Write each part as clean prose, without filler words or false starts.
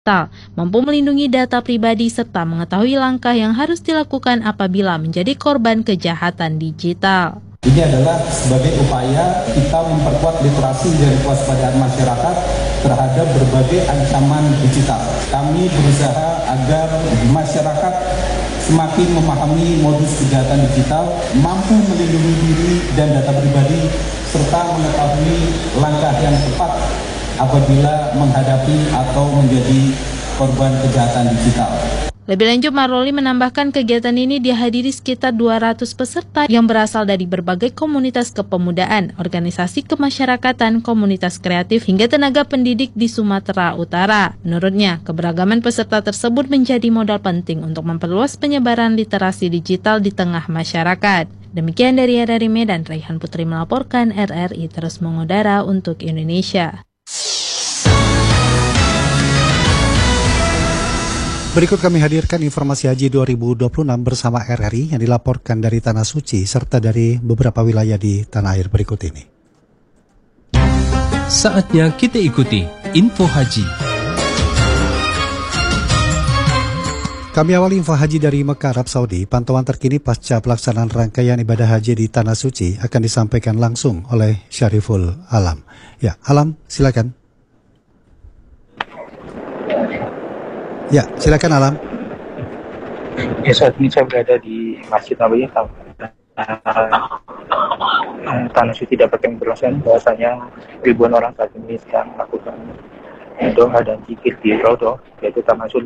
mampu melindungi data pribadi serta mengetahui langkah yang harus dilakukan apabila menjadi korban kejahatan digital. Ini adalah sebagai upaya kita memperkuat literasi dan kewaspadaan masyarakat terhadap berbagai ancaman digital. Kami berusaha agar masyarakat semakin memahami modus kejahatan digital, mampu melindungi diri dan data pribadi, serta mengetahui langkah yang tepat apabila menghadapi atau menjadi korban kejahatan digital. Lebih lanjut, Maruli menambahkan kegiatan ini dihadiri sekitar 200 peserta yang berasal dari berbagai komunitas kepemudaan, organisasi kemasyarakatan, komunitas kreatif, hingga tenaga pendidik di Sumatera Utara. Menurutnya, keberagaman peserta tersebut menjadi modal penting untuk memperluas penyebaran literasi digital di tengah masyarakat. Demikian dari RRI Medan, Raihan Putri melaporkan. RRI terus mengudara untuk Indonesia. Berikut kami hadirkan informasi Haji 2026 bersama RRI yang dilaporkan dari Tanah Suci serta dari beberapa wilayah di tanah air berikut ini. Saatnya kita ikuti Info Haji. Kami awali Info Haji dari Mekah, Arab Saudi. Pantauan terkini pasca pelaksanaan rangkaian ibadah haji di Tanah Suci akan disampaikan langsung oleh Syariful Alam. Ya, Alam, silakan. Ya, silakan Alam. Ya, saat ini saya berada di Masjid Nabawi Tanah Suci dapat kami berlangsung bahwasanya ribuan orang saat ini sedang melakukan doa dan zikir di Raudhah, yaitu Tamasul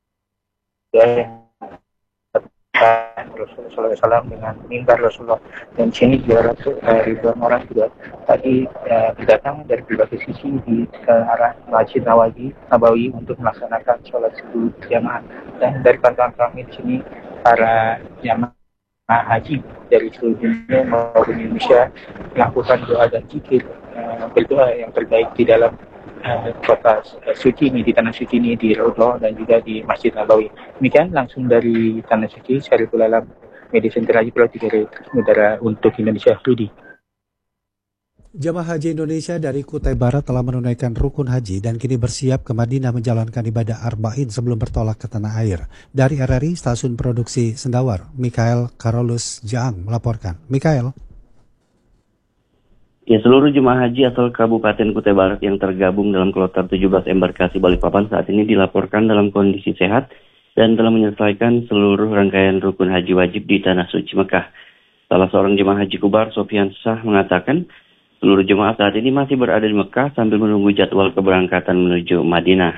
Rasulullah SAW dengan mimbar Rasulullah, dan sini 200 ribuan orang juga tadi datang dari berbagai sisi di arah Masjid Nabawi untuk melaksanakan sholat subuh jamaah. Dan dari pantauan kami di sini para jamaah haji dari seluruh dunia maupun Indonesia melakukan doa dan zikir, berdoa yang terbaik di dalam kota suci ini, di Tanah Suci ini, di Raudhah dan juga di Masjid Nabawi. Demikian langsung dari Tanah Suci, Syariful Alam, Media Center Haji Pulau Tiga Udara untuk Indonesia. Rudi. Jamaah Haji Indonesia dari Kutai Barat telah menunaikan rukun haji dan kini bersiap ke Madinah menjalankan ibadah Arba'in sebelum bertolak ke tanah air. Dari RRI Stasiun Produksi Sendawar, Mikael Karolus Jaang melaporkan. Mikael. Ya, seluruh jemaah haji asal Kabupaten Kutai Barat yang tergabung dalam kloter 17 embarkasi Balikpapan saat ini dilaporkan dalam kondisi sehat dan telah menyelesaikan seluruh rangkaian rukun haji wajib di Tanah Suci Mekah. Salah seorang jemaah haji Kubar, Sofian Shah, mengatakan seluruh jemaah saat ini masih berada di Mekah sambil menunggu jadwal keberangkatan menuju Madinah.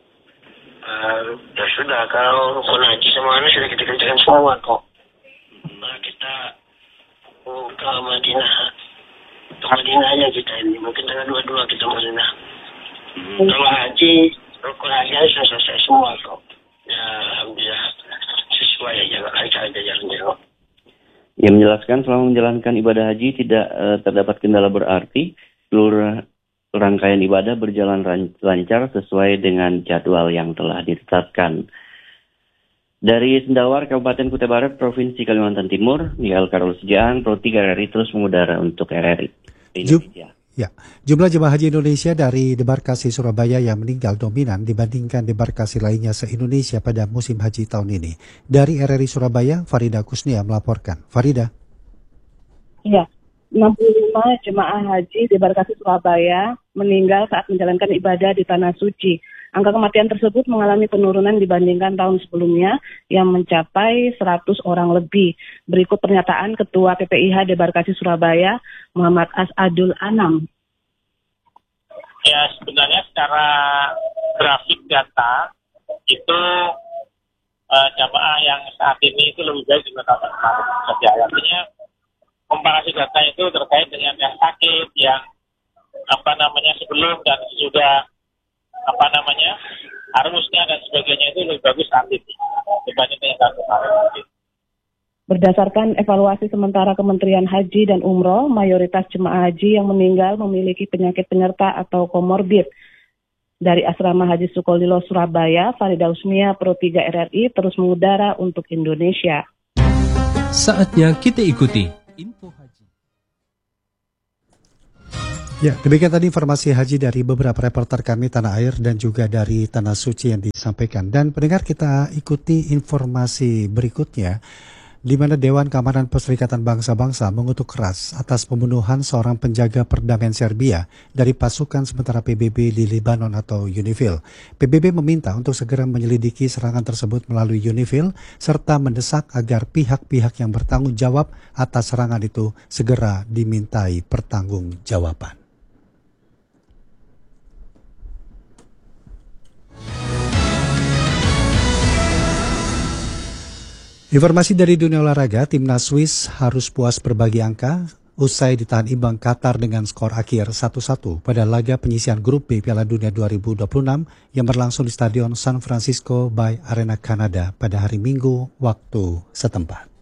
Ya sudah, kalau rukun haji semuanya sudah kita kerjakan semua kok. Nah, kita ke Madinah. Ke Madinah aja kita ini, mungkin tanggal 22 kita Madinah. Kalau haji, rukun haji sudah selesai semua kok. Ya, alhamdulillah sesuai aja, lancar aja jalan-jalan. Ia menjelaskan selama menjalankan ibadah haji tidak terdapat kendala berarti. Seluruh rangkaian ibadah berjalan lancar sesuai dengan jadwal yang telah ditetapkan. Dari Sendawar, Kabupaten Kutai Barat, Provinsi Kalimantan Timur, Mikael Karolus Jaang, Pro 3 RRI terus mengudara untuk RRI Indonesia. Jumlah jemaah haji Indonesia dari debarkasi Surabaya yang meninggal dominan dibandingkan debarkasi lainnya se-Indonesia pada musim haji tahun ini. Dari RRI Surabaya, Farida Kusnia melaporkan. Farida. Ya, 65 jemaah haji debarkasi Surabaya meninggal saat menjalankan ibadah di Tanah Suci. Angka kematian tersebut mengalami penurunan dibandingkan tahun sebelumnya yang mencapai 100 orang lebih. Berikut pernyataan Ketua PPIH Debarkasi Surabaya, Muhammad Asadul Anam. Ya, sebenarnya secara grafik data itu jamaah yang saat ini itu lebih baik dibandingkan tahun kemarin. Artinya komparasi data itu terkait dengan yang sakit, yang sebelum dan juga harusnya dan sebagainya itu lebih bagus saat ini dibanding dengan tahun kemarin. Berdasarkan evaluasi sementara Kementerian Haji dan Umroh, mayoritas jemaah haji yang meninggal memiliki penyakit penyerta atau komorbid. Dari Asrama Haji Sukolilo Surabaya, Farida Usmia, Pro 3 RRI terus mengudara untuk Indonesia. Saatnya kita ikuti Info Haji. Ya, demikian tadi informasi haji dari beberapa reporter kami Tanah Air dan juga dari Tanah Suci yang disampaikan. Dan pendengar, kita ikuti informasi berikutnya, di mana Dewan Keamanan Perserikatan Bangsa-Bangsa mengutuk keras atas pembunuhan seorang penjaga perdamaian Serbia dari pasukan sementara PBB di Lebanon atau UNIFIL. PBB meminta untuk segera menyelidiki serangan tersebut melalui UNIFIL serta mendesak agar pihak-pihak yang bertanggung jawab atas serangan itu segera dimintai pertanggungjawaban. Informasi dari dunia olahraga, timnas Swiss harus puas berbagi angka usai ditahan imbang Qatar dengan skor akhir 1-1 pada laga penyisihan grup B Piala Dunia 2026 yang berlangsung di Stadion San Francisco by Arena Kanada pada hari Minggu waktu setempat.